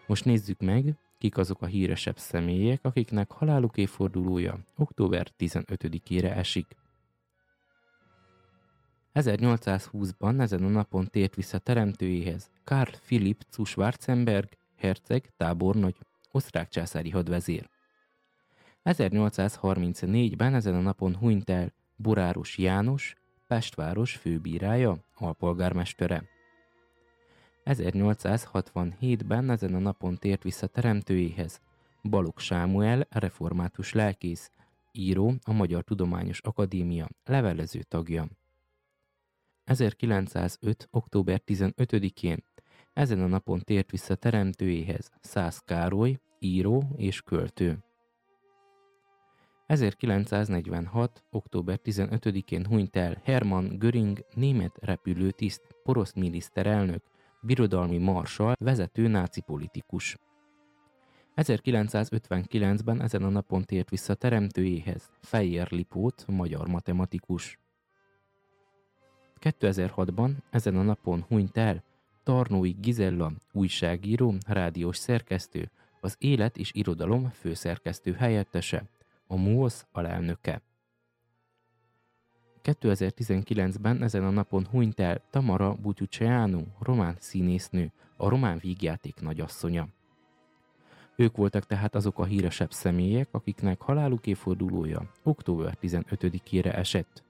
Most nézzük meg, kik azok a híresebb személyek, akiknek haláluk évfordulója október 15-ére esik. 1820-ban ezen a napon tért vissza teremtőjéhez Karl Philipp zu Schwarzenberg, herceg, tábornagy, osztrák császári hadvezér. 1834-ben ezen a napon hunyt el Boráros János, Pest város főbírája, alpolgármestere. 1867-ben ezen a napon tért vissza teremtőjéhez Balogh Sámuel, református lelkész, író, a Magyar Tudományos Akadémia levelező tagja. 1905. október 15-én ezen a napon tért vissza teremtőjéhez Szász Károly, író és költő. 1946. október 15-én hunyt el Hermann Göring, német repülőtiszt, porosz miniszterelnök, birodalmi marsall, vezető náci politikus. 1959-ben ezen a napon tért vissza teremtőjéhez Fejér Lipót, magyar matematikus. 2006-ban ezen a napon hunyt el Tarnói Gizella, újságíró, rádiós szerkesztő, az Élet és Irodalom főszerkesztő helyettese, a MUOSZ alelnöke. 2019-ben ezen a napon hunyt el Tamara Bucciceanu, román színésznő, a román vígjáték nagyasszonya. Ők voltak tehát azok a híresebb személyek, akiknek haláluk évfordulója október 15-ére esett.